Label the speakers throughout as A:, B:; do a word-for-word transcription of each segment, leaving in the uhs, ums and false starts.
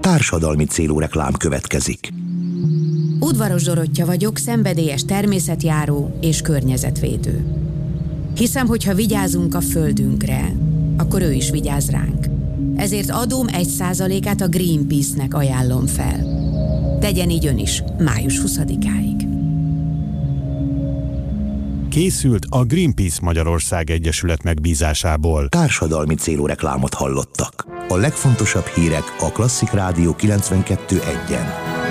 A: Társadalmi célú reklám következik.
B: Udvaros Dorottya vagyok, szenvedélyes természetjáró és környezetvédő. Hiszem, hogyha vigyázunk a földünkre, akkor ő is vigyáz ránk. Ezért adóm egy százalékát a Greenpeace-nek ajánlom fel. Tegyen így ön is, május huszadikáig.
C: Készült a Greenpeace Magyarország Egyesület megbízásából.
A: Társadalmi célú reklámot hallottak. A legfontosabb hírek a Klasszik Rádió kilencvenkettő egyen.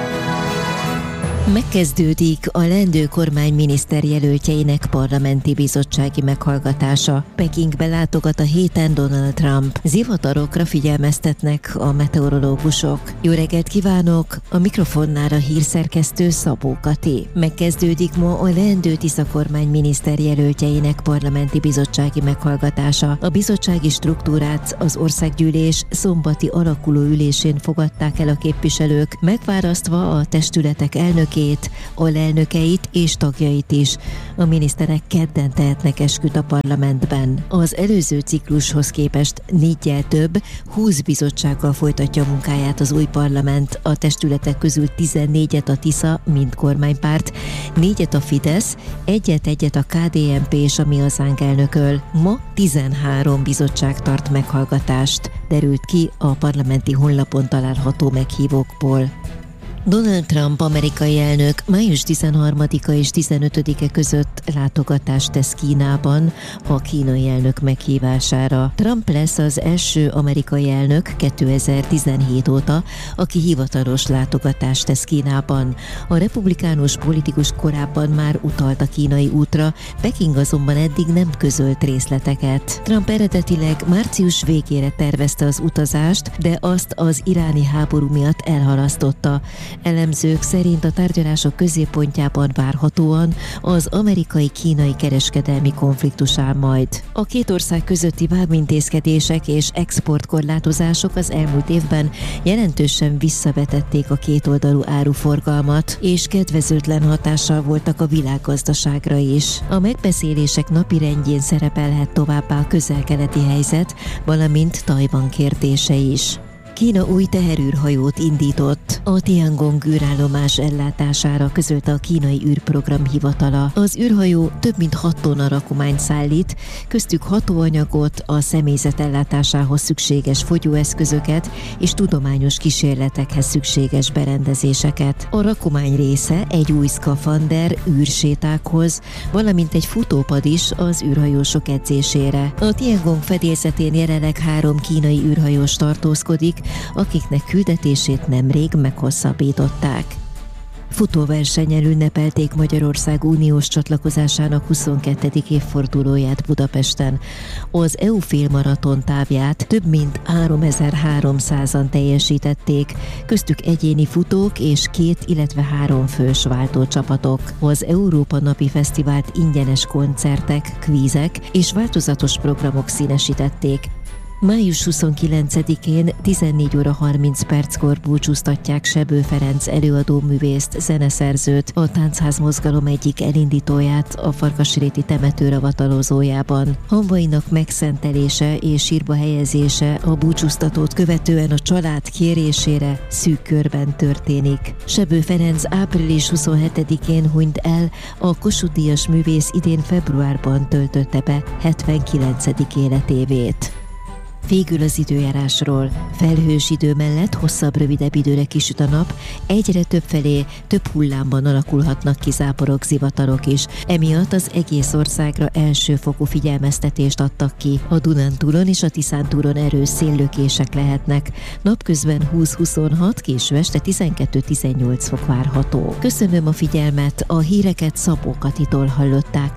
D: Megkezdődik a leendő kormány miniszterjelöltjeinek parlamenti bizottsági meghallgatása. Pekingbe látogat a héten Donald Trump. Zivatarokra figyelmeztetnek a meteorológusok. Jó reggelt kívánok! A mikrofonnál a hírszerkesztő Szabó Kati. Megkezdődik ma a leendő Tisza kormány miniszterjelöltjeinek parlamenti bizottsági meghallgatása. A bizottsági struktúrát az országgyűlés szombati alakuló ülésén fogadták el a képviselők, megválasztva a testületek elnök alelnökeit és tagjait is. A miniszterek kedden tehetnek esküt a parlamentben. Az előző ciklushoz képest néggyel több, húsz bizottsággal folytatja munkáját az új parlament. A testületek közül tizennégyet a Tisza, mint kormánypárt, négyet a Fidesz, egyet-egyet a ká dé en pé és a Mi Hazánk elnököl. Ma tizenhárom bizottság tart meghallgatást, derült ki a parlamenti honlapon található meghívókból. Donald Trump amerikai elnök május tizenharmadika és tizenötödike között látogatást tesz Kínában a kínai elnök meghívására. Trump lesz az első amerikai elnök kétezer-tizenhét óta, aki hivatalos látogatást tesz Kínában. A republikánus politikus korábban már utalt a kínai útra, Peking azonban eddig nem közölt részleteket. Trump eredetileg március végére tervezte az utazást, de azt az iráni háború miatt elhalasztotta. Elemzők szerint a tárgyalások középpontjában várhatóan az amerikai-kínai kereskedelmi konfliktus áll majd. A két ország közötti vámintézkedések és exportkorlátozások az elmúlt évben jelentősen visszavetették a kétoldalú áruforgalmat, és kedvezőtlen hatással voltak a világgazdaságra is. A megbeszélések napirendjén szerepelhet továbbá a közel-keleti helyzet, valamint Tajvan kérdése is. Kína új teherűrhajót indított. A Tiangong űrállomás ellátására közölte a kínai űrprogram hivatala. Az űrhajó több mint hat tonna rakományt szállít, köztük hatóanyagot, a személyzet ellátásához szükséges fogyóeszközöket és tudományos kísérletekhez szükséges berendezéseket. A rakomány része egy új szkafander űrsétákhoz, valamint egy futópad is az űrhajósok edzésére. A Tiangong fedélzetén jelenleg három kínai űrhajós tartózkodik, akiknek küldetését nemrég meghosszabbították. Futóversennyel ünnepelték Magyarország uniós csatlakozásának huszonkettedik évfordulóját Budapesten. Az é u félmaraton távját több mint háromezer-háromszázan teljesítették, köztük egyéni futók és két, illetve három fős váltócsapatok. Az Európa Napi Fesztivált ingyenes koncertek, kvízek és változatos programok színesítették. május huszonkilencedikén tizennégy óra harminc perckor búcsúztatják Sebő Ferenc előadóművészt, zeneszerzőt, a táncház mozgalom egyik elindítóját a Farkasréti temetőravatalozójában. Hamvainak megszentelése és sírba helyezése a búcsúztatót követően a család kérésére szűk körben történik. Sebő Ferenc április huszonhetedikén hunyt el, a Kossuth-díjas művész idén februárban töltötte be hetvenkilencedik életévét. Végül az időjárásról. Felhős idő mellett hosszabb, rövidebb időre kisüt a nap, egyre többfelé, több hullámban alakulhatnak ki záporok, zivatarok is. Emiatt az egész országra elsőfokú figyelmeztetést adtak ki. A Dunántúlon és a Tiszántúlon erős széllökések lehetnek. Napközben húsz-huszonhat, késő este tizenkettő-tizennyolc fok várható. Köszönöm a figyelmet, a híreket Szabó Katitól hallották.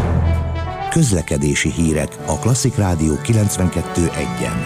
A: Közlekedési hírek a Klasszik Rádió kilencvenkettő egyen.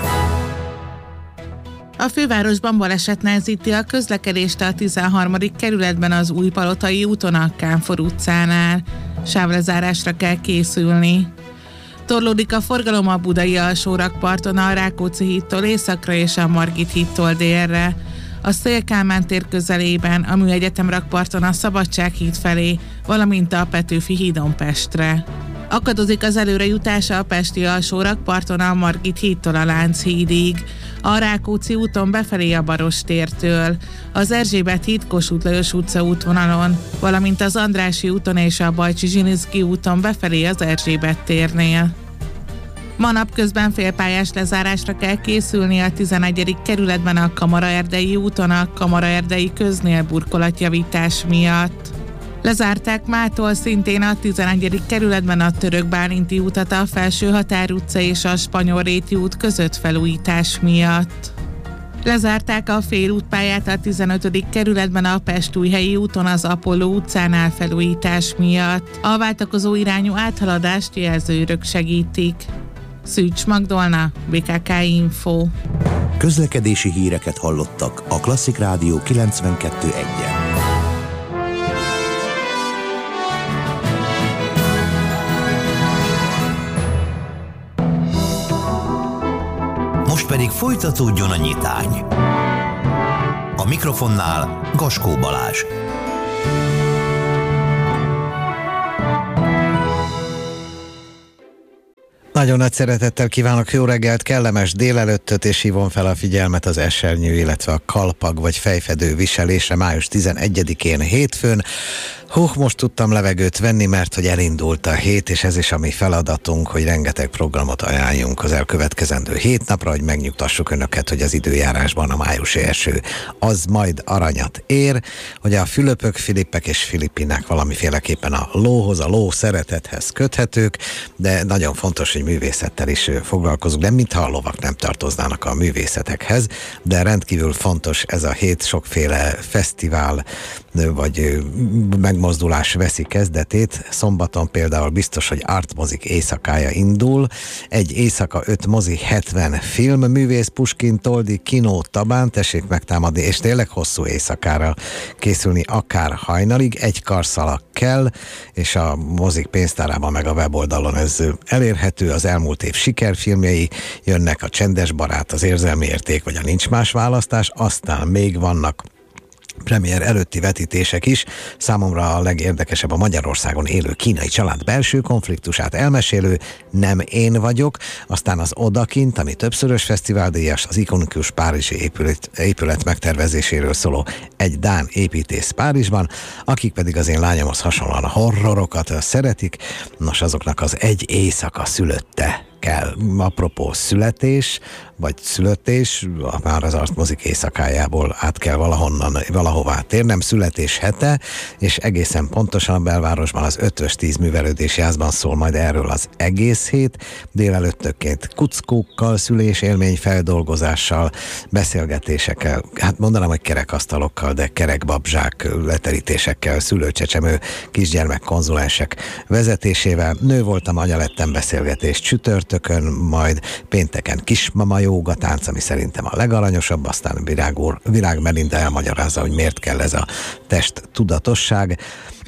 E: A fővárosban baleset nehezíti a közlekedést a tizenharmadik kerületben az Újpalotai úton a Kánfor utcánál. Sávlezárásra kell készülni. Torlódik a forgalom a budai alsórakparton a Rákóczi hídtól északra és a Margit hídtól délre. A Széll-Kálmán tér közelében, a Műegyetem rakparton a Szabadság híd felé, valamint a Petőfi hídon Pestre. Akadozik az előrejutása a pesti alsórakparton a Margit hídtól a Lánchídig, a Rákóczi úton befelé a Barostértől, az Erzsébet híd Kossuth Lajos utca útvonalon, valamint az Andrássy úton és a Bajcsi Zsilinszky úton befelé az Erzsébet térnél. Ma napközben félpályás lezárásra kell készülni a tizenegyedik kerületben a Kamaraerdei úton a Kamaraerdei köznél burkolatjavítás miatt. Lezárták mától szintén a tizenegyedik kerületben a Török Bálinti utat a Felsőhatár utca és a Spanyolréti út között felújítás miatt. Lezárták a félútpályát a tizenötödik kerületben a Pest-Újhelyi úton az Apolló utcánál felújítás miatt. A váltakozó irányú áthaladást jelzőrök segítik. Szűcs Magdolna, bé ká ká Info.
A: Közlekedési híreket hallottak a Klasszik Rádió kilencvenkettő egyen.
F: Most pedig folytatódjon a nyitány. A mikrofonnál Gaskó Balázs.
G: Nagyon nagy szeretettel kívánok jó reggelt, kellemes délelőttöt, és hívom fel a figyelmet az esernyő, illetve a kalpag vagy fejfedő viselésre május tizenegyedikén hétfőn. Hú, most tudtam levegőt venni, mert hogy elindult a hét, és ez is a mi feladatunk, hogy rengeteg programot ajánljunk az elkövetkezendő hét napra, hogy megnyugtassuk önöket, hogy az időjárásban a májusi eső az majd aranyat ér, hogy a Fülöpök, Filippek és Filippinek valamiféleképpen a lóhoz, a ló szeretethez köthetők, de nagyon fontos, hogy művészettel is foglalkozunk, de mintha a lovak nem tartoznának a művészetekhez, de rendkívül fontos ez a hét, sokféle fesztivál vagy megmozdulás veszi kezdetét. Szombaton például biztos, hogy Art Mozik éjszakája indul. Egy éjszaka, öt mozi, hetven film, művész, Puskin, Toldi, Kino, Tabán, tessék megtámadni, és tényleg hosszú éjszakára készülni, akár hajnalig. Egy karszalak kell, és a mozik pénztárában meg a weboldalon ez elérhető. Az elmúlt év sikerfilmjei jönnek, a Csendes barát, az Érzelmi érték, vagy a Nincs más választás, aztán még vannak premier előtti vetítések is. Számomra a legérdekesebb a Magyarországon élő kínai család belső konfliktusát elmesélő Nem én vagyok, aztán az Odakint, ami többszörös fesztiváldíjas, az ikonikus párizsi épület, épület megtervezéséről szóló Egy dán építész Párizsban, akik pedig az én lányomhoz hasonlóan a horrorokat szeretik, nos azoknak az Egy éjszaka szülötte kell. Apropó születés, vagy születés, már az Art Mozik éjszakájából át kell valahonnan, valahová térnem, születés hete, és egészen pontosan a belvárosban az Ötvös tíz művelődési házban szól majd erről az egész hét, délelőttöként kuckókkal, szülésélmény feldolgozással, beszélgetésekkel, hát mondanám, hogy kerekasztalokkal, de kerekbabzsák leterítésekkel, szülőcsecsemő kisgyermek konzulensek vezetésével. Nő voltam, anya lettem beszélgetés csütörtökön, majd pénteken kismama jóga tánc, ami szerintem a legaranyosabb, aztán Virág úr, Virág Melinda elmagyarázza, hogy miért kell ez a test tudatosság.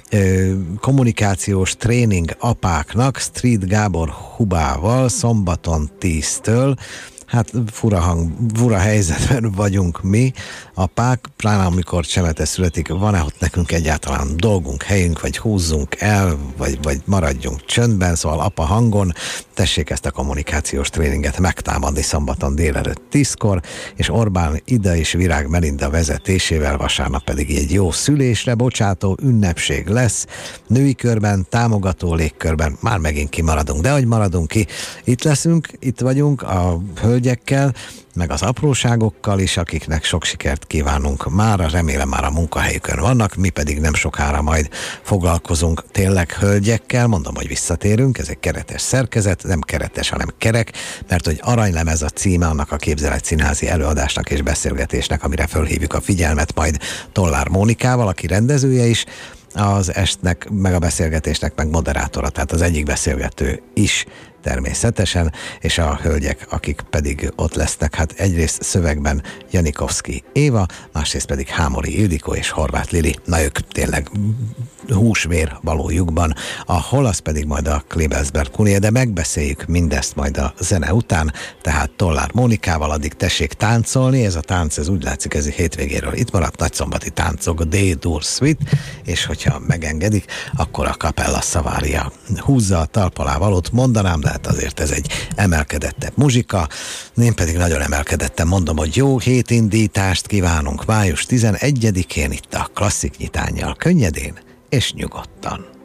G: Ö, kommunikációs tréning apáknak Street Gábor Hubával szombaton tíztől. Hát fura, hang, fura helyzetben vagyunk mi, apák, pláne amikor csemete születik, van-e ott nekünk egyáltalán dolgunk, helyünk, vagy húzzunk el, vagy, vagy maradjunk csöndben, szóval apa hangon, tessék ezt a kommunikációs tréninget megtámadni szombaton délelőtt tízkor, és Orbán Ida és Virág Melinda vezetésével vasárnap pedig egy jó szülésre bocsátó ünnepség lesz, női körben, támogató légkörben, már megint kimaradunk, de hogy maradunk ki, itt leszünk, itt vagyunk a hölgyekkel, meg az apróságokkal is, akiknek sok sikert kívánunk mára, remélem már a munkahelyükön vannak, mi pedig nem sokára majd foglalkozunk tényleg hölgyekkel, mondom, hogy visszatérünk, ez egy keretes szerkezet, nem keretes, hanem kerek, mert hogy Aranylemez a címe annak a képzeletszínházi előadásnak és beszélgetésnek, amire fölhívjuk a figyelmet majd Tollár Mónikával, aki rendezője is, az estnek, meg a beszélgetésnek, meg moderátora, tehát az egyik beszélgető is természetesen, és a hölgyek, akik pedig ott lesznek, hát egyrészt szövegben Janikovszki Éva, másrészt pedig Hámori Ildikó és Horváth Lili. Na, ők tényleg húsvér valójukban, a holasz pedig majd a Klebelsberg Kunie, de megbeszéljük mindezt majd a zene után, tehát Tollár Mónikával, addig tessék táncolni, ez a tánc, ez úgy látszik, ez hétvégéről itt maradt, nagyszombati táncok, D-dur suite, és hogyha megengedik, akkor a Capella Savaria húzza a talp alá valót, mondanám, de hát azért ez egy emelkedettebb muzsika, én pedig nagyon emelkedetten mondom, hogy jó hétindítást kívánunk május tizenegyedikén itt a Klasszik Nyitánnyal, könnyedén és nyugodtan.